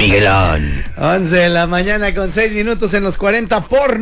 Miguelón. 11 de la mañana con 6 minutos en los 40 por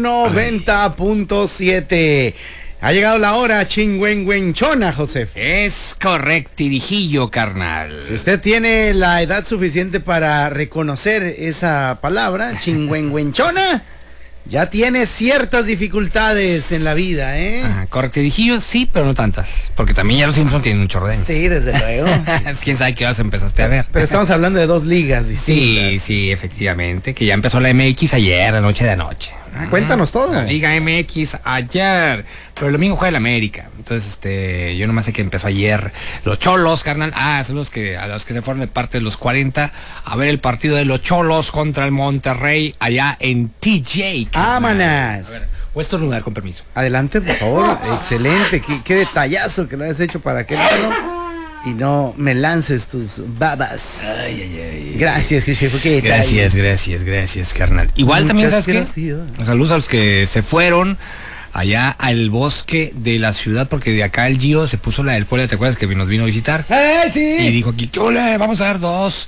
90.7. Ha llegado la hora chingüengüenchona, José. Es correctirijillo, carnal. Si usted tiene la edad suficiente para reconocer esa palabra, chingüengüenchona, ya tiene ciertas dificultades en la vida, ¿eh? Ajá, correctirijillo sí, pero no tantas. Porque también ya los Simpsons tienen un chorro de años. Sí, desde luego. Quién sabe qué horas empezaste a ver. Pero estamos hablando de dos ligas distintas. Sí, efectivamente. Que ya empezó la MX ayer, anoche de anoche. Cuéntanos todo. La Liga MX ayer, pero el domingo juega el América. Entonces, yo nomás sé que empezó ayer los Cholos, carnal. Son los que se fueron de parte de los 40 a ver el partido de los Cholos contra el Monterrey allá en TJ. ¡Vámonos! O esto es lugar, con permiso. Adelante, por favor. Excelente. Qué detallazo que lo has hecho para que y no me lances tus babas. Ay. Gracias, jefe. Gracias, carnal. Igual también, ¿sabes qué? Saludos a los que se fueron allá al bosque de la ciudad, porque de acá el Gio se puso la del pueblo, ¿te acuerdas que nos vino a visitar? Sí. Y dijo aquí, ¿qué ole? Vamos a dar 2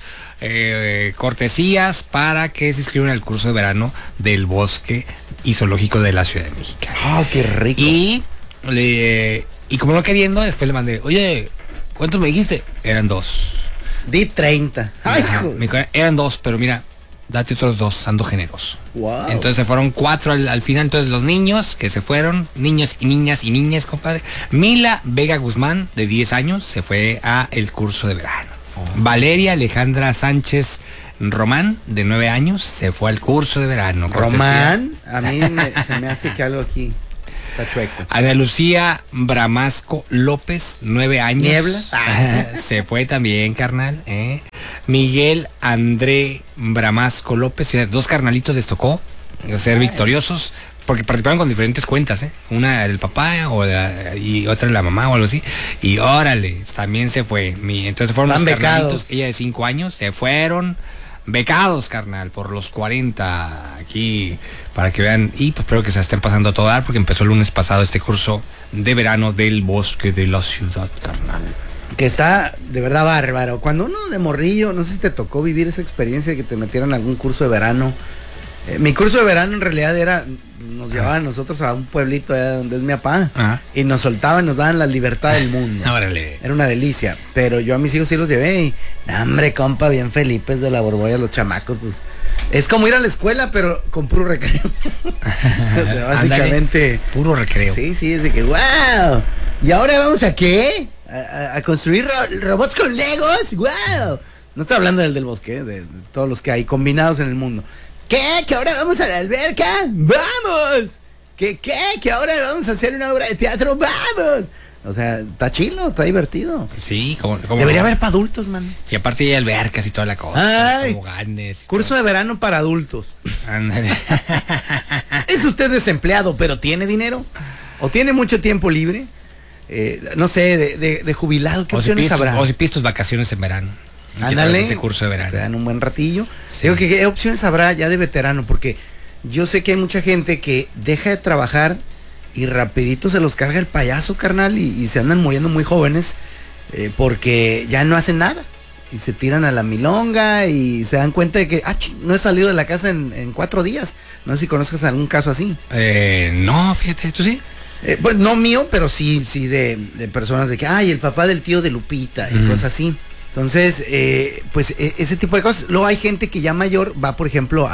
cortesías para que se inscriban al curso de verano del bosque y zoológico de la Ciudad de México. Qué rico. Y como no queriendo, después le mandé, oye, ¿cuántos me dijiste? Eran 2. Di 30. Eran 2, pero mira, date otros 2, ando generoso. Wow. Entonces se fueron 4 al final. Entonces los niños que se fueron, niños y niñas, compadre. Mila Vega Guzmán, de 10 años, se fue a el curso de verano. Valeria Alejandra Sánchez Román, de 9 años, se fue al curso de verano. Román, a mí se me hace que algo aquí está chueco. Ana Lucía Bramasco López, 9 años. Niebla. Se fue también, carnal. Miguel André Bramasco López, 2 carnalitos les tocó ser victoriosos, porque participaron con diferentes cuentas, una del papá y otra de la mamá o algo así. Y órale, también se fue. Entonces fueron los carnalitos, ella de 5 años, se fueron becados, carnal, por los 40 aquí, para que vean. Y pues espero que se estén pasando a todo dar, porque empezó el lunes pasado este curso de verano del bosque de la ciudad, carnal. Que está de verdad bárbaro. Cuando uno de morrillo, no sé si te tocó vivir esa experiencia de que te metieran a algún curso de verano. Mi curso de verano en realidad nos llevaban nosotros a un pueblito allá donde es mi papá, y nos soltaban, nos daban la libertad del mundo. Órale. Era una delicia, pero yo a mis hijos sí los llevé y, hombre, compa, bien Felipes de la Borbolla, los chamacos, pues, es como ir a la escuela, pero con puro recreo. O sea, básicamente. Ándale, puro recreo. Sí, es de que, wow. ¿Y ahora vamos a qué? A construir robots con Legos, wow. No estoy hablando del bosque, de todos los que hay combinados en el mundo. ¿Qué? ¿Que ahora vamos a la alberca? ¡Vamos! ¿Que ahora vamos a hacer una obra de teatro? ¡Vamos! O sea, está chilo, está divertido. Sí, como debería haber para adultos, man. Y aparte hay albercas y toda la cosa. Curso de verano para adultos. Ándale. ¿Es usted desempleado, pero tiene dinero? ¿O tiene mucho tiempo libre? No sé, de jubilado, ¿qué opciones habrá? O si pides tus vacaciones en verano. Ándale, ese curso de verano. te dan un buen ratillo. Sí. Digo que qué opciones habrá ya de veterano, porque yo sé que hay mucha gente que deja de trabajar y rapidito se los carga el payaso, carnal, y se andan muriendo muy jóvenes porque ya no hacen nada y se tiran a la milonga y se dan cuenta de que no he salido de la casa en 4 días. No sé si conozcas algún caso así. No, fíjate, ¿tú sí? Pues no mío, pero sí de personas de que el papá del tío de Lupita y cosas así. Entonces, pues ese tipo de cosas. Luego hay gente que ya mayor va, por ejemplo,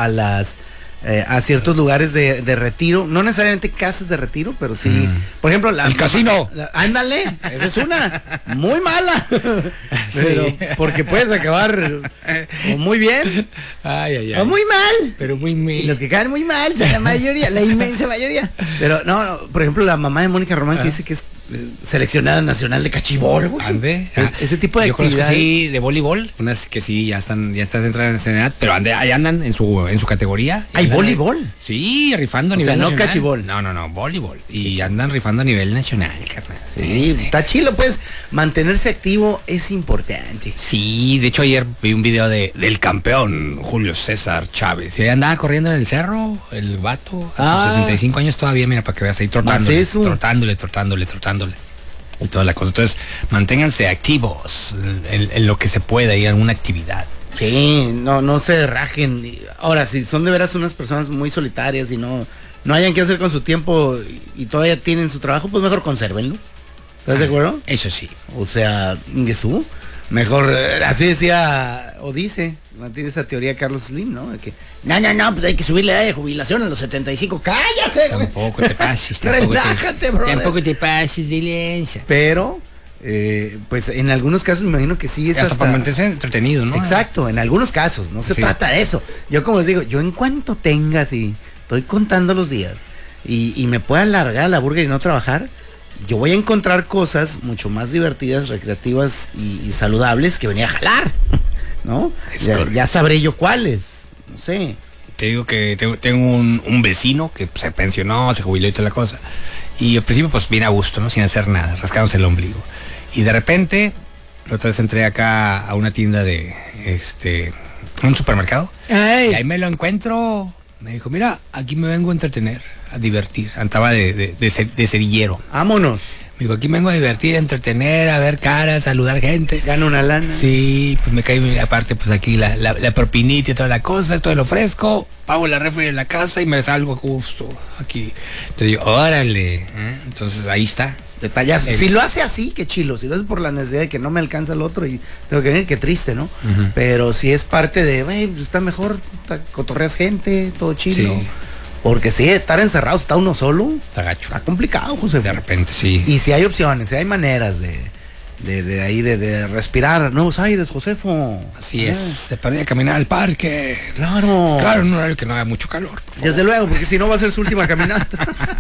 a ciertos lugares de retiro, no necesariamente casas de retiro, pero sí, por ejemplo, el casino. Ándale, esa es una muy mala, pero porque puedes acabar o muy bien o muy mal, pero muy mal. Y los que caen muy mal son la mayoría, la inmensa mayoría. Pero no, por ejemplo, la mamá de Mónica Román que dice que es seleccionada nacional de cachibol, ese tipo de actividades. Sí, de voleibol, unas que sí ya están entrando en edad, pero ahí andan en su categoría. ¿Hay voleibol? Sí, rifando a nivel nacional. No cachibol. No, voleibol. Y andan rifando a nivel nacional, carnal. Sí, está chilo, pues, mantenerse activo es importante. Sí, de hecho ayer vi un video del campeón Julio César Chávez. Y andaba corriendo en el cerro, el vato, a sus 65 años todavía, mira, para que veas ahí trotándole y toda la cosa. Entonces, manténganse activos en lo que se pueda y en alguna actividad. Sí, no se rajen. Ahora, si son de veras unas personas muy solitarias y no hayan qué hacer con su tiempo y todavía tienen su trabajo, pues mejor consérvenlo. ¿Estás de acuerdo? Eso sí. O sea, Jesús, mejor, así decía, o dice, mantiene esa teoría Carlos Slim, ¿no? De que, no, pues hay que subir la edad de jubilación a los 75. ¡Cállate! Tampoco te pases. Relájate, brother. Tampoco te pases de lenza. Pero, pues en algunos casos me imagino que sí es hasta para mantenerse entretenido, ¿no? Exacto, en algunos casos, no se trata de eso. Yo como les digo, yo en cuanto tenga, si estoy contando los días y me pueda alargar la burger y no trabajar, yo voy a encontrar cosas mucho más divertidas, recreativas y saludables que venir a jalar, ¿no? Ya sabré yo cuáles, no sé. Te digo que tengo un vecino que se pensionó, se jubiló y toda la cosa. Y al principio pues bien a gusto, ¿no? Sin hacer nada, rascándose el ombligo. Y de repente, la otra vez entré acá a una tienda de, un supermercado. ¡Ey! Y ahí me lo encuentro. Me dijo, mira, aquí me vengo a entretener, a divertir. Andaba de cerillero. Vámonos. Me dijo, aquí vengo a divertir, a entretener, a ver caras, a saludar gente. Gano una lana. Sí, pues me cae aparte pues aquí la propinita y toda la cosa, esto lo ofrezco, pago la refri en la casa y me salgo justo aquí. Entonces digo, órale, entonces ahí está. Detallazo. Si lo hace así, qué chilo. Si lo hace por la necesidad de que no me alcanza el otro y tengo que venir, qué triste, ¿no? Pero si es parte de, pues está mejor, cotorreas gente, todo chilo. Sí. Porque sí, estar encerrado, está uno solo. Está gacho. Está complicado, José. De repente, sí. Y si hay opciones, si hay maneras de respirar nuevos aires, Josefo. Así es, se perdía a caminar al parque. Claro. Claro, en un horario que no haga mucho calor. Desde luego, porque si no va a ser su última caminata.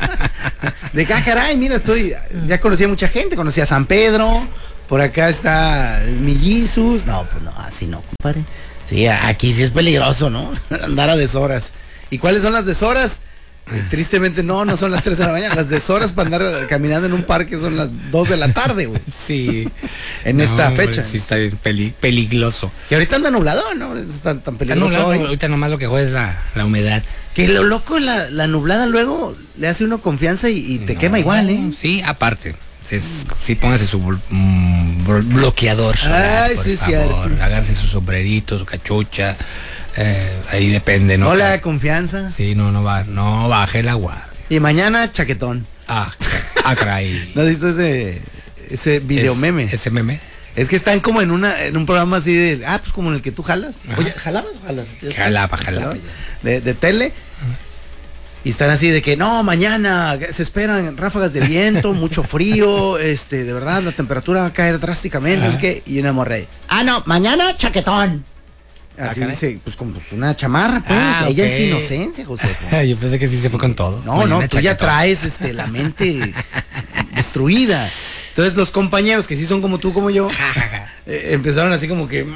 De acá, caray, mira, ya conocí a mucha gente, conocí a San Pedro, por acá está mi Jesus. No, pues no, así no, compadre. Sí, aquí sí es peligroso, ¿no? Andar a deshoras. ¿Y cuáles son las deshoras? Tristemente no son las 3 de la mañana. Las deshoras para andar caminando en un parque son las 2 de la tarde, güey. Sí. En esta fecha. Sí, está peligroso. Y ahorita anda nublado, ¿no? Está tan peligroso nublado, hoy. Ahorita nomás lo que juega es la humedad. Que lo loco, la nublada luego le hace uno confianza y te quema igual, ¿eh? Sí, aparte. Sí, póngase su bloqueador solar, ay, por sí, favor. Háganse su sombrerito, su cachucha. Ahí depende, ¿no? No le da confianza. Sí, no baje la guardia. Y mañana, chaquetón. Caray. ¿No has visto ese video meme? Ese meme. Es que están como en un programa así de, pues como en el que tú jalas. Ajá. Oye, ¿jalabas o jalas? Jalaba. De tele. Y están así de que, no, mañana se esperan ráfagas de viento, mucho frío, de verdad, la temperatura va a caer drásticamente. Es que, y una morra ahí, no, mañana chaquetón. Así dice, pues como una chamarra, pues. Ella es inocencia, José. Yo pensé que sí se fue con todo. No, tú ya traes la mente destruida. Entonces los compañeros que sí son como tú, como yo, empezaron así como que...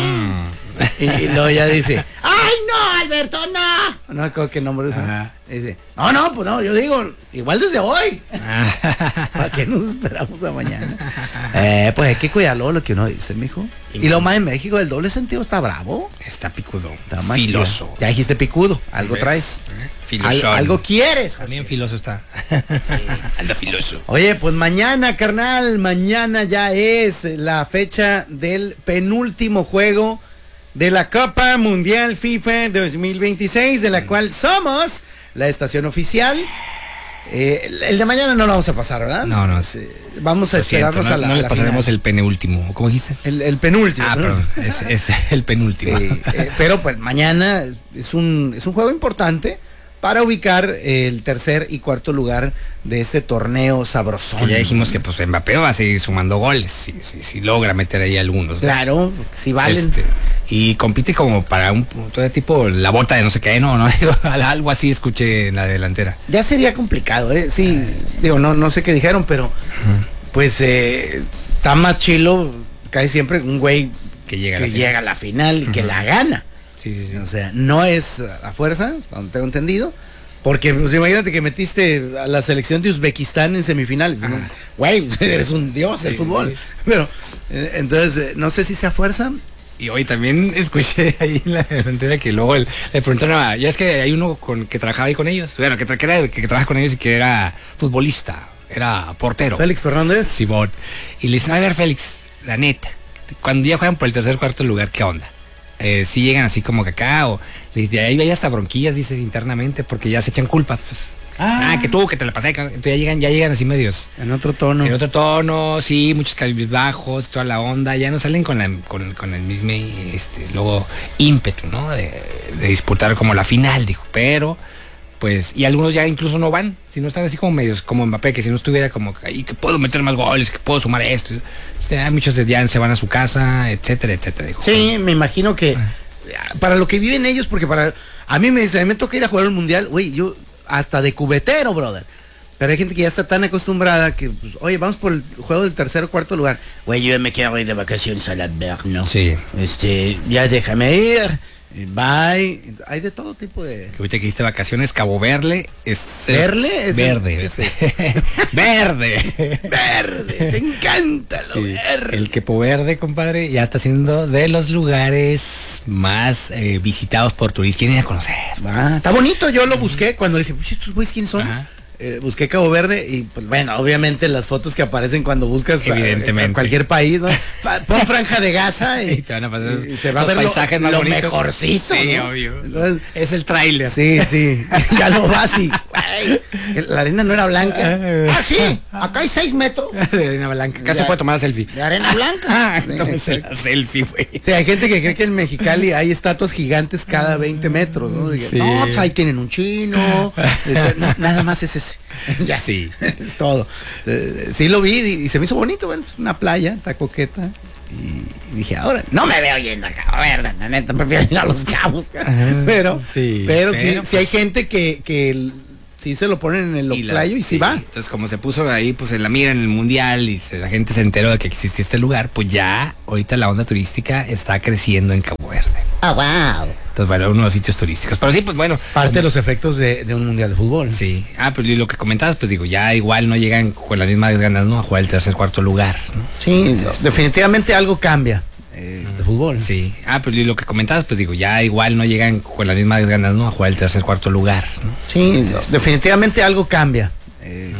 Y luego ya dice, ¡ay, no, Alberto, no! No me acuerdo qué nombre usa. Dice, no, pues no, yo digo, igual desde hoy. ¿Para qué nos esperamos a mañana? Pues hay que cuidarlo lo que uno dice, mijo. Y lo más en México, el doble sentido está bravo. Está picudo. Está más filoso. Ya dijiste picudo, algo traes. Algo quieres. También filoso está. Anda filoso. Oye, pues mañana, carnal, mañana ya es la fecha del penúltimo juego de la Copa Mundial FIFA 2026, de la cual somos la estación oficial. El de mañana no lo vamos a pasar, ¿verdad? No. Vamos a esperarnos a la No les pasaremos final. el penúltimo. ¿Cómo dijiste? El penúltimo. Perdón. Es el penúltimo. Sí, pero pues mañana es un juego importante para ubicar el tercer y cuarto lugar de este torneo sabrosón. Que ya dijimos que pues Mbappé va a seguir sumando goles si logra meter ahí algunos, ¿no? Claro, si valen. Y compite como para un todo tipo la bota de no sé qué, no algo así escuché en la delantera. Ya sería complicado, sí, digo, no sé qué dijeron, pero pues está más chilo, cae siempre un güey que llega a la final y que la gana. Sí. O sea, no es a fuerza, donde tengo entendido. Porque pues, imagínate que metiste a la selección de Uzbekistán en semifinales. Güey, eres un dios del fútbol. Sí. Pero, entonces, no sé si sea fuerza. Y hoy también escuché ahí en la delantera que luego le preguntaron ya es que hay uno que trabajaba ahí con ellos. Bueno, que trabaja con ellos y que era futbolista, era portero. Félix Fernández. Simón. Y le dicen, a ver, Félix, la neta, cuando ya juegan por el tercer o cuarto lugar, ¿qué onda? sí llegan así como que acá, o de ahí hay hasta bronquillas, dice, internamente, porque ya se echan culpas, pues. Que te la pasé, entonces ya llegan así medios. En otro tono. En otro tono, sí, muchos cabizbajos, toda la onda, ya no salen con el mismo luego ímpetu, ¿no? De disputar como la final, dijo, pero pues, y algunos ya incluso no van, si no están así como medios, como Mbappé, que si no estuviera como ahí que puedo meter más goles, que puedo sumar esto. Muchos ya se van a su casa, etcétera, etcétera, dijo. Sí, me imagino que para lo que viven ellos, porque a mí me toca ir a jugar el mundial, güey, yo hasta de cubetero, brother. Pero hay gente que ya está tan acostumbrada que, pues, oye, vamos por el juego del tercer o cuarto lugar. Güey, yo me quiero ir de vacaciones a la Berno. Sí. Ya déjame ir. Bye. Hay de todo tipo de. Que ahorita que hiciste vacaciones, Cabo Verde ¿Verle? Verde. ¿Qué es eso? Verde. Verde. Te encanta lo verde. El Quepo Verde, compadre, ya está siendo de los lugares más visitados por turistas. Quieren ir a conocer. Está bonito. Yo lo busqué cuando dije, pues, ¿estos güeyes quiénes son? Ajá. Busqué Cabo Verde y pues bueno, obviamente las fotos que aparecen cuando buscas evidentemente a cualquier país, ¿no? Pon Franja de Gaza y te van a pasar y se va a ver paisajes más lo bonitos. Mejorcito, sí, ¿no? obvio. Entonces, es el tráiler. sí, ya lo vas y güey, la arena no era blanca. Sí, acá hay 6 metros De arena blanca. Casi puede tomar selfie. de arena blanca. Entonces la selfie, güey. Sí, hay gente que cree que en Mexicali hay estatuas gigantes cada 20 metros, ¿no? Sí. No, pues ahí tienen un chino. Nada más es ese. Ya. Sí. Es todo. Sí lo vi y se me hizo bonito, bueno, es una playa, está coqueta. Y dije, ahora, no me veo yendo acá, a ver, la neta, prefiero ir a Los Cabos. Pero sí hay gente que sí se lo ponen en el oclayo y sí va. Entonces, como se puso ahí, pues en la mira en el mundial y la gente se enteró de que existía este lugar, pues ya ahorita la onda turística está creciendo en Cabo Verde. Ah, wow. Entonces, bueno, uno de los sitios turísticos. Pero sí, pues bueno. Parte de los efectos de un mundial de fútbol. Sí. Pero y lo que comentabas, pues digo, ya igual no llegan con las mismas ganas, ¿no? A jugar el tercer, cuarto lugar, ¿no? Sí, definitivamente algo cambia de fútbol. Sí. Pero y lo que comentabas, pues digo, ya igual no llegan con las mismas ganas, ¿no? A jugar el tercer, cuarto lugar, ¿no? Sí, definitivamente algo cambia